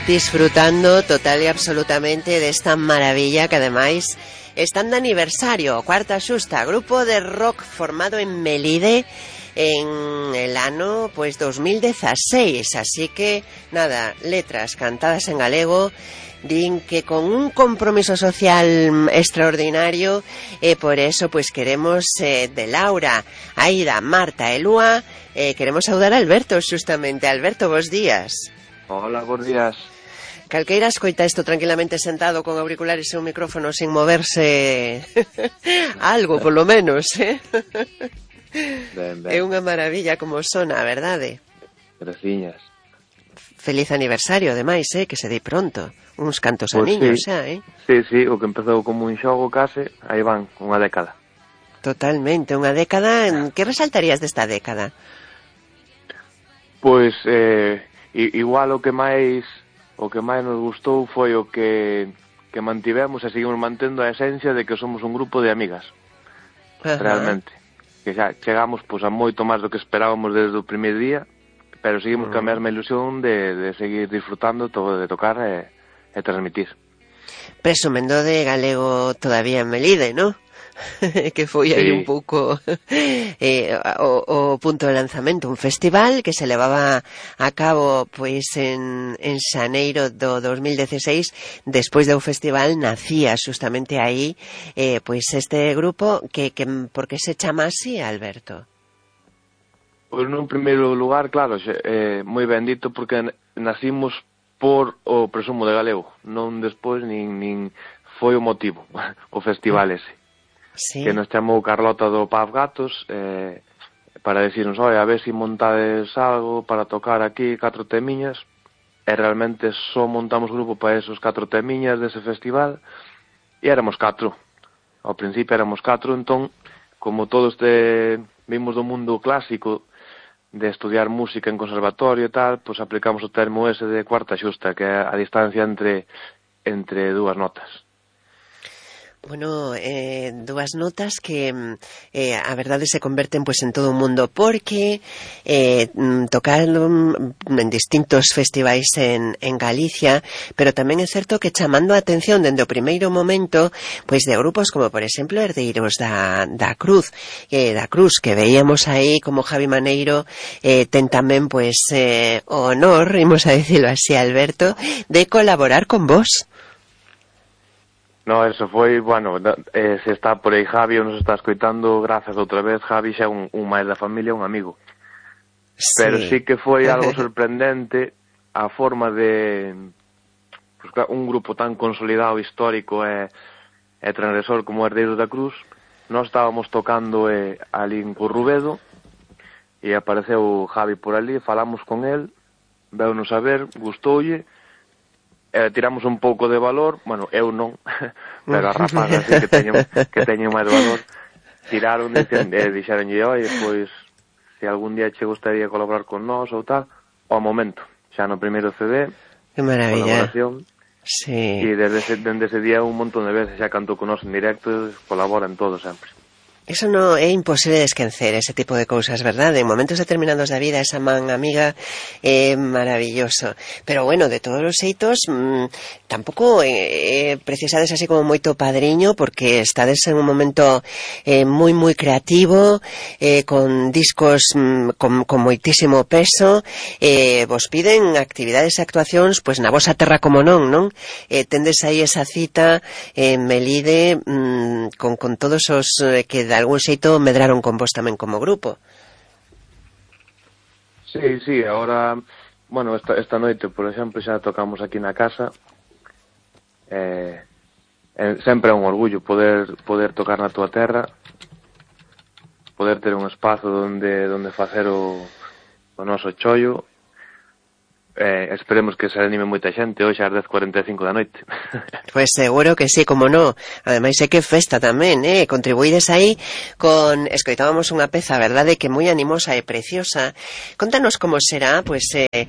disfrutando total e absolutamente desta maravilla que ademais están de aniversario, cuarta xusta, grupo de rock formado en Melide en el ano pues 2016, así que nada, letras cantadas en galego, din que con un compromiso social extraordinario e por eso pues queremos de Laura, Aida, Marta e Lúa queremos saudar a Alberto xustamente. Alberto, bos días. Hola, bos días. Calqueira escoita isto tranquilamente sentado con auriculares e un micrófono sin moverse algo, polo menos, Ben. É unha maravilla como sona, a verdade? Graciñas. Feliz aniversario, ademais, que se dei pronto. Uns cantos Pues aniños sí, xa, Sí, o que empezou como un xogo case, aí van, unha década. Totalmente, unha década. Que resaltarías desta década? Pois, igual o que máis nos gustou foi o que mantivemos e seguimos mantendo a esencia de que somos un grupo de amigas. Ajá. Realmente. Que xa chegamos pois a moito máis do que esperábamos desde o primeiro día, pero seguimos ca mesma ilusión de seguir disfrutando todo, de tocar e transmitir. Presumendo de galego todavía en Melide, ¿no? Que foi aí un pouco o punto de lanzamento, un festival que se levaba a cabo pois en xaneiro do 2016. Despois do festival nacía justamente aí pois este grupo que por que se chama así, Alberto? Pois nun primeiro lugar, claro, moi ben dito, porque nacimos por o presumo de galego, non despois nin foi o motivo, o festival ese. Sí. Que nos chamou Carlota do Paz Gatos para decirnos, oi, a ver si montades algo para tocar aquí 4 temiñas, e realmente só montamos grupo para esos 4 temiñas dese festival, e éramos 4. Ao principio éramos 4, entón, como todos vimos do mundo clásico, de estudiar música en conservatorio e tal, pois aplicamos o termo ese de cuarta xusta, que é a distancia entre dúas notas. Bueno, dúas notas que a verdade se converten pues en todo o mundo, porque tocaron en distintos festivais en Galicia, pero tamén é certo que chamando a atención dende o primeiro momento pois de grupos como por exemplo herdeiros da Cruz que veíamos aí como Javi Maneiro ten tamén pues o honor, imos a dicilo así, Alberto, de colaborar con vos. No, eso foi, bueno, se está por aí Javi ou nos está escoitando, grazas outra vez, Javi xa un máis da familia, un amigo. Sí. Pero sí que foi algo sorprendente a forma de pues, un grupo tan consolidado, histórico e transgresor como Herdeiros da Cruz. Nós estábamos tocando ali en Corrubedo e apareceu Javi por ali, falamos con el, veunos a ver, gustoulle, tiramos un pouco de valor, bueno, eu non, pero a rapazas así que teñen máis valor, tiraron e dixeronlle, oi, pois, se algún día che gustaría colaborar con nós ou tal, ao momento, xa no primeiro CD, que maravilla, colaboración, sí. E dende ese día un montón de veces xa cantou con nós en directo, colabora en todo sempre. Eso no é imposible de esquecer, ese tipo de cousas, verdade? En momentos determinados da vida esa man amiga é maravilloso. Pero bueno, de todos os xeitos tampouco precisades así como moito padriño, porque estades en un momento moi creativo, con discos con moitísimo peso, vos piden actividades e actuacións pois na vosa terra como non? Tendes aí esa cita en Melide con todos os que de algún xeito medraron con vos tamén como grupo. Sí, agora, bueno, esta noite, por exemplo, xa tocamos aquí na casa, sempre é un orgullo poder tocar na tua terra, poder ter un espazo donde facer o noso chollo. Esperemos que se anime moita xente hoxe ás 10:45 da noite. Pois seguro que sí, como no. Ademais é que festa tamén, contribuídes aí con, escoitábamos unha peza, verdade, que moi animosa e preciosa. Contanos como será pois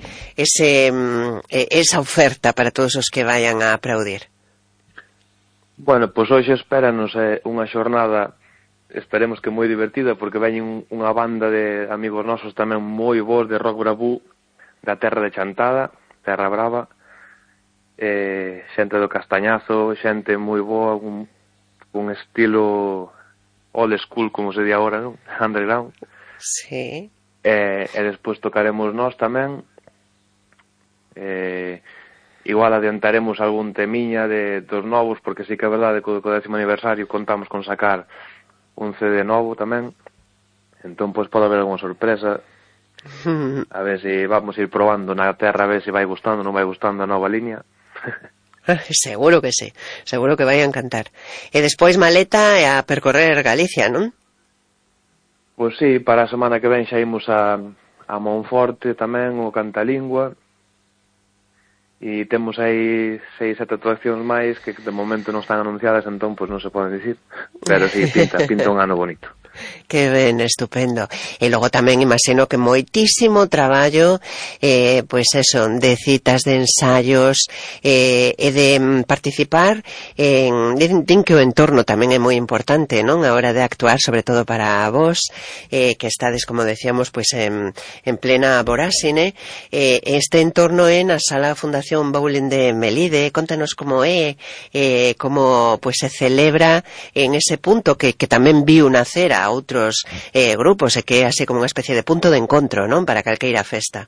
esa oferta para todos os que vayan a aplaudir. Bueno, pois hoxe espéranos unha xornada, esperemos que moi divertida, porque veñen unha banda de amigos nosos tamén moi bons de rock bravú, da terra de Chantada, Terra Brava, xente do Castañazo, xente moi boa, un estilo old school, como se di agora, non? Underground. Sí. E despois tocaremos nós tamén. Igual adiantaremos algún temiña dos novos, porque sí que é verdade que co 10º aniversario contamos con sacar un CD novo tamén. Entón, pois, pode haber alguna sorpresa. A ver se vamos a ir probando na terra, a ver se vai gustando, non vai gustando a nova línea. Seguro que sí, seguro que vai a encantar. E despois maleta e a percorrer Galicia, non? Pois sí, para a semana que ven xa imos a Monforte tamén, o Cantalingua, e temos aí 6-7 actuacións máis que de momento non están anunciadas, entón pois non se poden dicir, pero sí, pinta un ano bonito. Que ben, estupendo. E logo tamén imagino que moitísimo traballo, pois eso, de citas, de ensayos, e de participar din que o entorno tamén é moi importante, non? A hora de actuar, sobre todo para vos, que estades, como decíamos, pois en plena voráxine. Este entorno é na Sala Fundación Bowling de Melide. Contanos como é, como pois se celebra en ese punto que tamén viu nacer a outros grupos, e que é así como unha especie de punto de encontro, non? Para calqueira festa.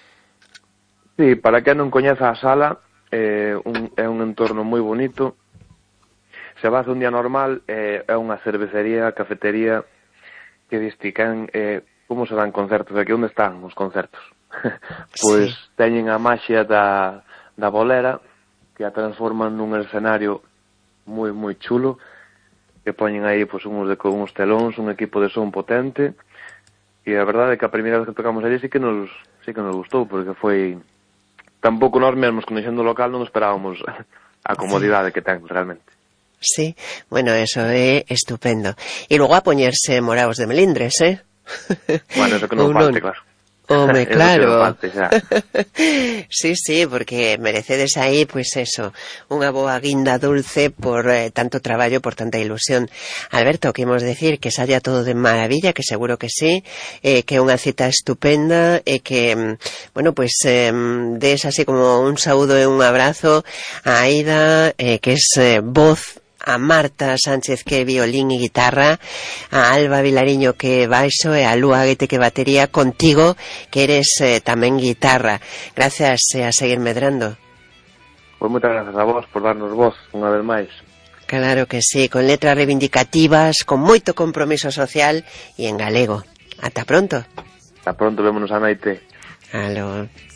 Sí, para quen non coñeza a sala, é un entorno moi bonito. Se vas un día normal, é unha cervecería, cafetería, que distican como se dan concertos, aquí onde están os concertos. Pois sí, teñen a maxia da bolera, que a transforman nun escenario moi moi chulo, que poñen aí pois con uns telóns, un equipo de son potente, e a verdade é que a primeira vez que tocamos allí sí que nos gustou, porque foi tampouco nós mesmos conhecendo o local non esperábamos a comodidade que ten realmente. Sí, bueno, eso é estupendo. E logo a poñerse moraos de melindres, Bueno, eso que non falte, claro. Home, claro. Falte, xa. Sí, porque merecedes aí, pois eso, unha boa guinda dulce por tanto traballo, por tanta ilusión. Alberto, que imos decir que saia todo de maravilla, que seguro que sí, que é unha cita estupenda, e que, bueno, pois des así como un saúdo e un abrazo a Aida, que es voz, a Marta Sánchez, que é violín e guitarra, a Alba Vilariño, que é baixo, e a Lúa Guete, que é batería, contigo, que eres tamén guitarra. Gracias, a seguir medrando. Pois moitas grazas a vos por darnos voz unha vez máis. Claro que sí, con letras reivindicativas, con moito compromiso social e en galego. Ata pronto. Ata pronto, vémonos a noite. Aló.